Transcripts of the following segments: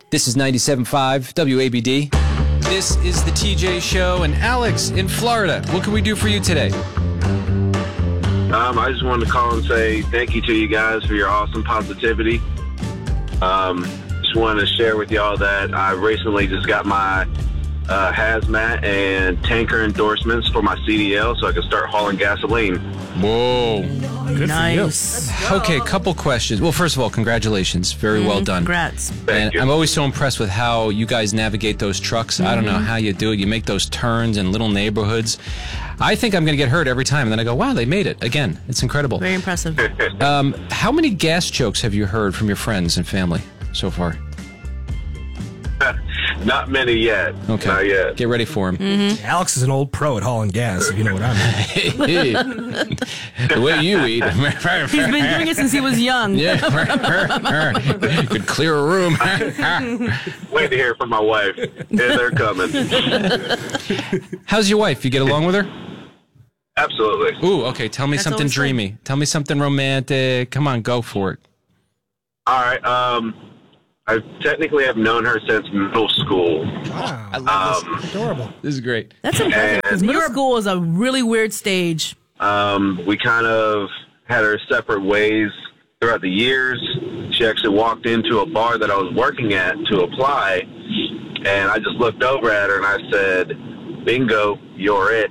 This is 97.5 WABD. This is the TJ Show, and Alex in Florida. What can we do for you today? I just wanted to call and say thank you to you guys for your awesome positivity. Just wanted to share with y'all that I recently just got my hazmat and tanker endorsements for my CDL so I can start hauling gasoline. Whoa. Good nice. For you. Okay, couple questions. Well, first of all, congratulations. Very well done. Congrats. Thank you. I'm always so impressed with how you guys navigate those trucks. I don't know how you do it. You make those turns in little neighborhoods. I think I'm going to get hurt every time, and then I go, wow, they made it. Again, it's incredible. Very impressive. How many gas jokes have you heard from your friends and family so far? Not many yet. Okay. Not yet. Get ready for him. Alex is an old pro at hauling gas, if you know what I mean. The way you eat. He's been doing it since he was young. Yeah. Could clear a room. Wait to hear from my wife. Yeah, they're coming. How's your wife? You get along with her? Absolutely. Ooh, okay. Tell me That's something always good. dreamy. Tell me something romantic. Come on, go for it. All right. I technically have known her since middle school. Wow. I love this. Adorable. This is great. That's impressive. Because middle school is a really weird stage. We kind of had our separate ways throughout the years. She actually walked into a bar that I was working at to apply, and I just looked over at her and I said, bingo, you're it.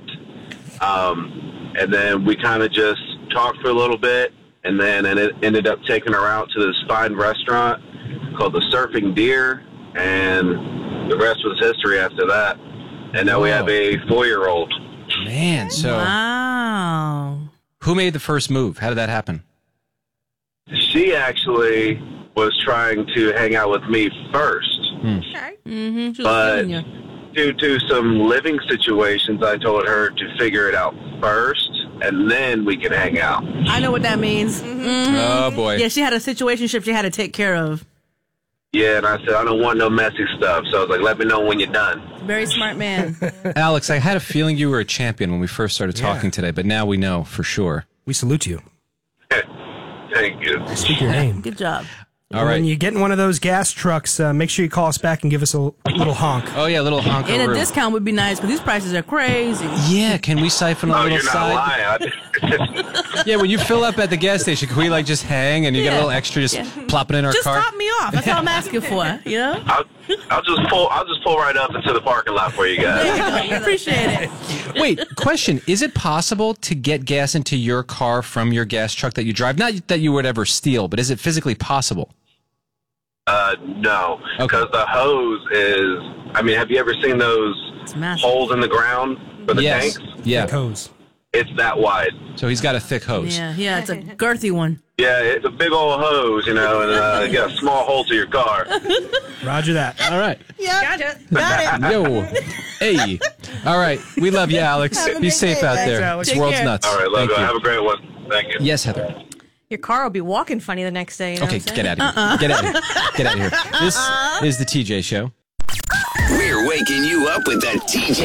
And then we kind of just talked for a little bit, and then it ended up taking her out to this fine restaurant called the Surfing Deer, and the rest was history after that. And now we have a 4-year-old. Man, so Wow. who made the first move? How did that happen? She actually was trying to hang out with me first, She was but feeling you. due to some living situations, I told her to figure it out first, and then we can hang out. I know what that means. Oh, boy. Yeah, she had a situationship she had to take care of. Yeah, and I said, I don't want no messy stuff. So I was like, let me know when you're done. Very smart man. Alex, I had a feeling you were a champion when we first started talking today, but now we know for sure. We salute you. Thank you. Speak your name. Good job. All When right. you get in one of those gas trucks, make sure you call us back and give us a little honk. Oh, yeah, a little honk. And a discount would be nice because these prices are crazy. Yeah, can we siphon a Oh, little you're not side? lying. Yeah, when you fill up at the gas station, can we like just hang and you get a Yeah. little extra, just plop it in our Just car? top me off. That's all I'm asking for. You know? I'll just pull right up into the parking lot for you guys. I appreciate it. Wait, question. Is it possible to get gas into your car from your gas truck that you drive? Not that you would ever steal, but is it physically possible? No, Okay. because the hose is. I mean, have you ever seen those It's massive. holes in the ground for the Yes. tanks? Yeah. Like hose. It's that wide. So he's got a thick hose. Yeah, it's a girthy one. Yeah, it's a big old hose, you know, and you got a small hole to your car. Roger that. All right. Yeah, got it. Yo. Hey. All right. We love you, Alex. Be safe out there. Alex. This Take world's care. nuts. All right, love Thank you. you. Have a great one. Thank you. Yes, Heather. Your car will be walking funny the next day. You know Okay, what I'm get saying? out of here. Get out of here. Get out of here. This is the TJ Show. We're waking you up with the TJ